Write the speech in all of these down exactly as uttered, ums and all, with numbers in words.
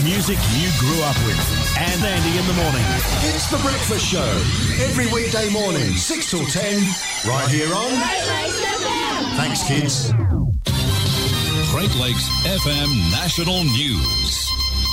music you grew up with. And Andy in the morning. It's The Breakfast Show. Every weekday morning, six till ten, right here on... Great Lakes F M. Thanks, kids. Great Lakes F M National News.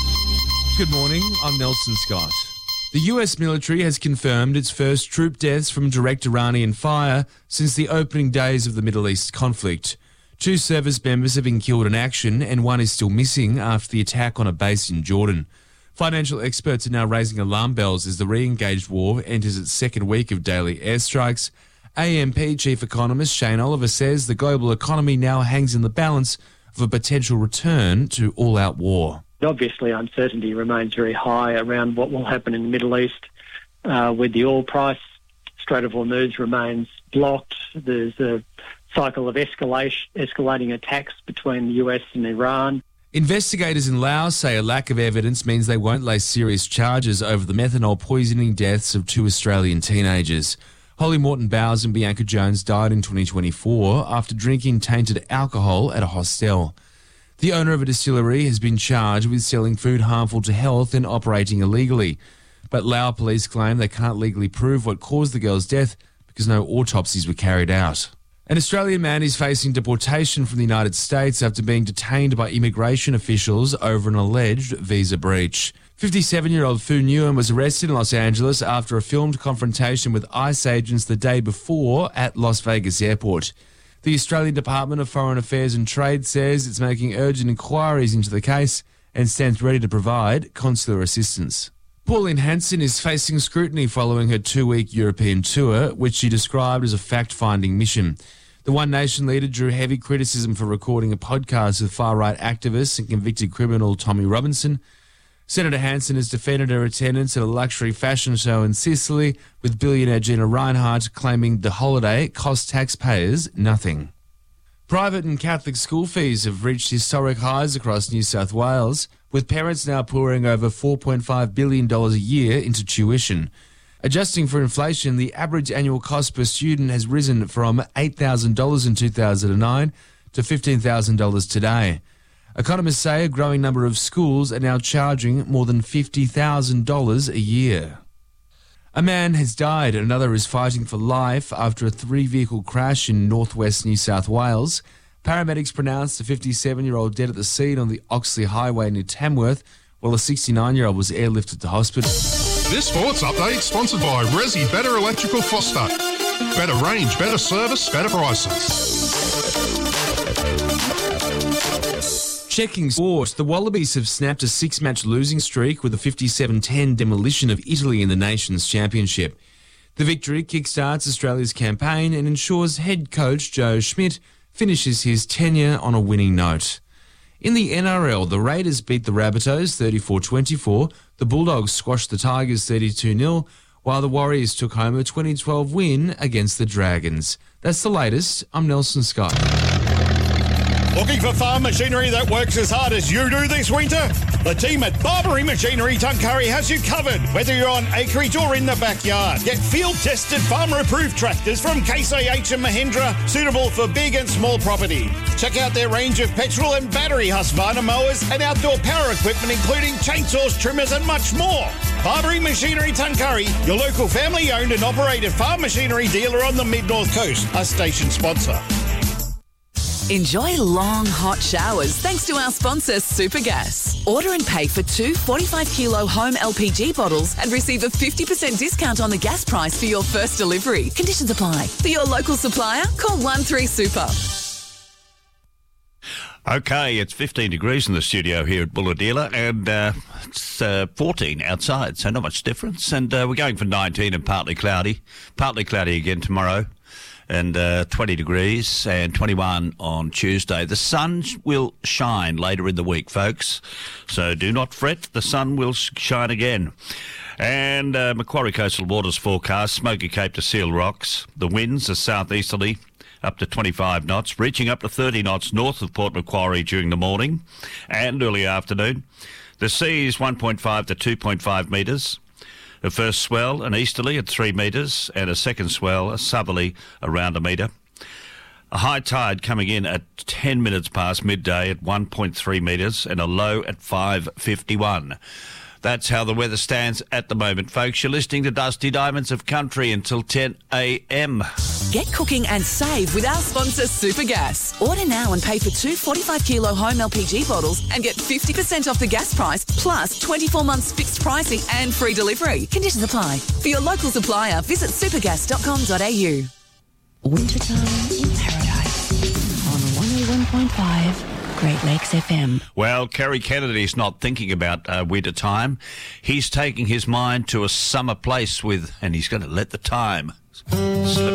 Good morning, I'm Nelson Scott. The U S military has confirmed its first troop deaths from direct Iranian fire since the opening days of the Middle East conflict. Two service members have been killed in action and one is still missing after the attack on a base in Jordan. Financial experts are now raising alarm bells as the re-engaged war enters its second week of daily airstrikes. A M P chief economist Shane Oliver says the global economy now hangs in the balance of a potential return to all-out war. Obviously, uncertainty remains very high around what will happen in the Middle East uh, with the oil price. Strait of Hormuz remains blocked. There's a cycle of escalation, escalating attacks between the U S and Iran. Investigators in Laos say a lack of evidence means they won't lay serious charges over the methanol poisoning deaths of two Australian teenagers. Holly Morton Bowes and Bianca Jones died in twenty twenty-four after drinking tainted alcohol at a hostel. The owner of a distillery has been charged with selling food harmful to health and operating illegally. But Lao police claim they can't legally prove what caused the girl's death because no autopsies were carried out. An Australian man is facing deportation from the United States after being detained by immigration officials over an alleged visa breach. fifty-seven-year-old Fu Nguyen was arrested in Los Angeles after a filmed confrontation with ICE agents the day before at Las Vegas Airport. The Australian Department of Foreign Affairs and Trade says it's making urgent inquiries into the case and stands ready to provide consular assistance. Pauline Hanson is facing scrutiny following her two-week European tour, which she described as a fact-finding mission. The One Nation leader drew heavy criticism for recording a podcast with far-right activist and convicted criminal Tommy Robinson. Senator Hanson has defended her attendance at a luxury fashion show in Sicily, with billionaire Gina Rinehart claiming the holiday cost taxpayers nothing. Private and Catholic school fees have reached historic highs across New South Wales, with parents now pouring over four point five billion dollars a year into tuition. Adjusting for inflation, the average annual cost per student has risen from eight thousand dollars in two thousand nine to fifteen thousand dollars today. Economists say a growing number of schools are now charging more than fifty thousand dollars a year. A man has died and another is fighting for life after a three-vehicle crash in northwest New South Wales. Paramedics pronounced a fifty-seven-year-old dead at the scene on the Oxley Highway near Tamworth, while a sixty-nine-year-old was airlifted to hospital. This sports update sponsored by Resi Better Electrical Foster. Better range, better service, better prices. Checking sport, the Wallabies have snapped a six-match losing streak with a fifty-seven ten demolition of Italy in the Nations Championship. The victory kickstarts Australia's campaign and ensures head coach Joe Schmidt finishes his tenure on a winning note. In the N R L, the Raiders beat the Rabbitohs thirty-four twenty-four, the Bulldogs squashed the Tigers thirty-two nil, while the Warriors took home a twenty twelve win against the Dragons. That's the latest. I'm Nelson Scott. Looking for farm machinery that works as hard as you do this winter? The team at Barbary Machinery Tuncurry has you covered, whether you're on acreage or in the backyard. Get field-tested, farmer-approved tractors from Case I H and Mahindra, suitable for big and small property. Check out their range of petrol and battery Husqvarna mowers and outdoor power equipment, including chainsaws, trimmers and much more. Barbary Machinery Tuncurry, your local family-owned and operated farm machinery dealer on the Mid-North Coast, a station sponsor. Enjoy long, hot showers thanks to our sponsor, Supergas. Order and pay for two forty-five kilo home L P G bottles and receive a fifty percent discount on the gas price for your first delivery. Conditions apply. For your local supplier, call one three super. Okay, it's fifteen degrees in the studio here at Bulahdelah and uh, it's uh, fourteen outside, so not much difference. And uh, we're going for nineteen and partly cloudy. Partly cloudy again tomorrow. And uh, twenty degrees and twenty-one on Tuesday. The sun will shine later in the week, folks. So do not fret. The sun will shine again. And uh, Macquarie Coastal Waters forecast, Smoky Cape to Seal Rocks. The winds are southeasterly, up to twenty-five knots, reaching up to thirty knots north of Port Macquarie during the morning and early afternoon. The sea is one point five to two point five metres. The first swell, an easterly at three metres, and a second swell, a southerly, around a metre. A high tide coming in at ten minutes past midday at one point three metres and a low at five fifty-one. That's how the weather stands at the moment, folks. You're listening to Dusty Diamonds of Country until ten a.m. Get cooking and save with our sponsor, Supergas. Order now and pay for two forty-five kilo home L P G bottles and get fifty percent off the gas price, plus twenty-four months fixed pricing and free delivery. Conditions apply. For your local supplier, visit supergas dot com dot a u. Wintertime in Paradise on one oh one point five Great Lakes F M. Well, Kerry Kennedy's not thinking about uh, winter time. He's taking his mind to a summer place with, and he's going to let the time slip